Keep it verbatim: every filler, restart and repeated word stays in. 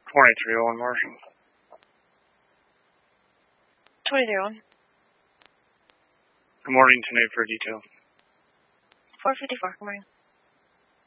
twenty-three oh one Marshall. twenty-three oh one. Good morning, tonight for detail. four fifty-four, good morning.